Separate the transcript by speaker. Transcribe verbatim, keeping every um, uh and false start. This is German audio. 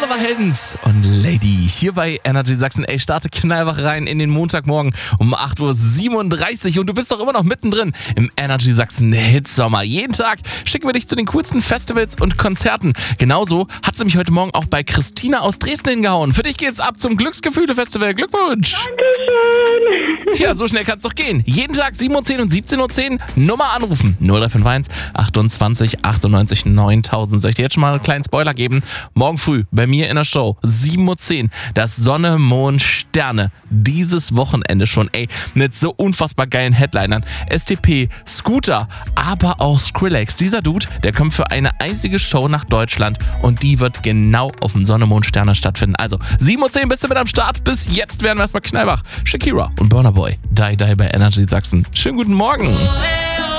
Speaker 1: Lava Heldens und Lady hier bei Energy Sachsen. Ey, starte knallwach rein in den Montagmorgen um acht Uhr siebenunddreißig und du bist doch immer noch mittendrin im Energy Sachsen Hitsommer. Jeden Tag schicken wir dich zu den coolsten Festivals und Konzerten. Genauso hat sie mich heute Morgen auch bei Christina aus Dresden hingehauen. Für dich geht's ab zum Glücksgefühle-Festival. Glückwunsch!
Speaker 2: Dankeschön.
Speaker 1: Ja, so schnell kann's doch gehen. Jeden Tag sieben Uhr zehn und siebzehn Uhr zehn Nummer anrufen. null drei fünf eins achtundzwanzig achtundneunzig neuntausend. Soll ich dir jetzt schon mal einen kleinen Spoiler geben? Morgen früh bei mir in der Show, sieben Uhr zehn, das Sonne, Mond, Sterne. Dieses Wochenende schon, ey, mit so unfassbar geilen Headlinern. S T P, Scooter, aber auch Skrillex. Dieser Dude, der kommt für eine einzige Show nach Deutschland und die wird genau auf dem Sonne, Mond, Sterne stattfinden. Also, sieben Uhr zehn bist du mit am Start. Bis jetzt werden wir erstmal knallwach. Shakira und Burna Boy, Die Die bei Energy Sachsen. Schönen guten Morgen.